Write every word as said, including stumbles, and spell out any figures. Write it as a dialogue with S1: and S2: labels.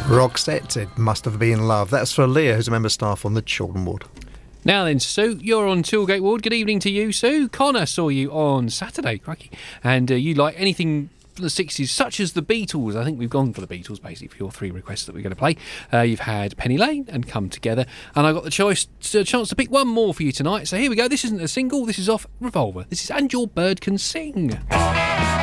S1: Roxette, it must have been love. That's for Leah, who's a member of staff on the Children Ward.
S2: Now then, Sue, you're on Tilgate Ward. Good evening to you, Sue. Connor saw you on Saturday, crikey, and uh, you like anything from the sixties, such as the Beatles. I think we've gone for the Beatles, basically, for your three requests that we're going to play. Uh, you've had Penny Lane and Come Together, and I got the choice, uh, chance to pick one more for you tonight. So here we go. This isn't a single. This is off Revolver. This is And Your Bird Can Sing.